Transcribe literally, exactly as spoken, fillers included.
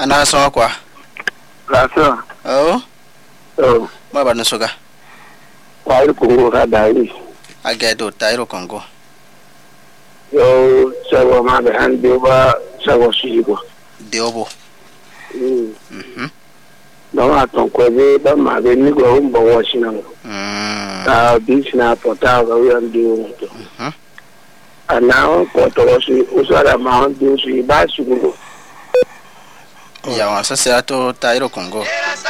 Ana so kwa. Rasa. Oh. Oh. Baba nusuga. Kwa Kongo ka dai. Agedo Tairo Congo. Yo sawa ma be hande ba sawa shigo. Diobo. Mm. Mhm. Ba ton ko be ba ma be ni go mbo wo shina. Mm. Ah bis na pota ga wi ande wo. Mhm. Ana ko to si usara ma ande si ba shigo. Ya wa sasa to Tairo Congo.